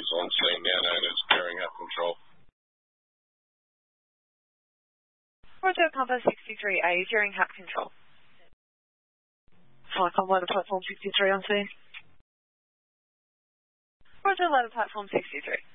platforms on scene now known as Bearing Up Control. Roger, Compass 63A, Gearing Hap Control. Flycom, ladder platform 63 on scene. Roger, ladder platform 63.